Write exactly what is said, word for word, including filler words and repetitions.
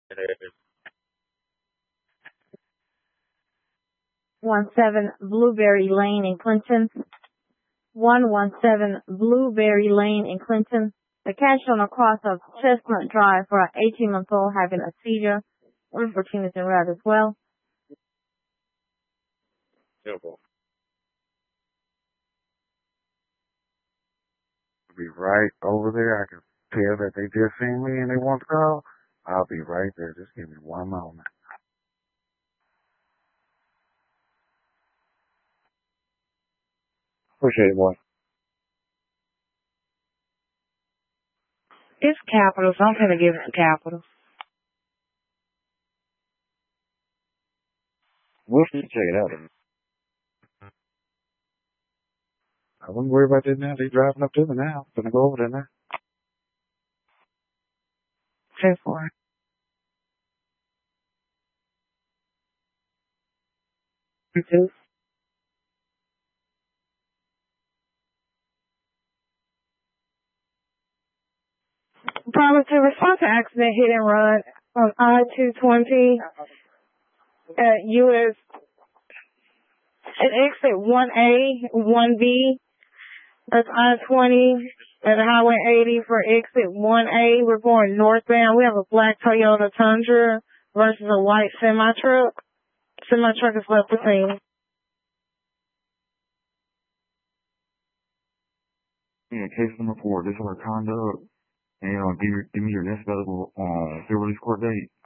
one seven Blueberry Lane in Clinton. one one seven Blueberry Lane in Clinton. The cash on across of Chestnut Drive for an eighteen-month-old having a seizure. one fourteen is in route as well. Simple. Be right over there. I can tell that they just seen me and they want to call. I'll be right there. Just give me one moment. Appreciate it, boy. It's Capital, so I'm going to give it to Capital. We'll check it out. I wouldn't worry about that now. They're driving up to me now. Gonna go over there now. ten four. Two. Problem to respond to accident hit and run on I two twenty at U S at exit one A, one B. That's I twenty at Highway eighty for exit one A. We're going northbound. We have a black Toyota Tundra versus a white semi-truck. Semi-truck is left the scene. Yeah, case number four, disorder conduct. And uh, give, your, give me your next available uh, civil release court date.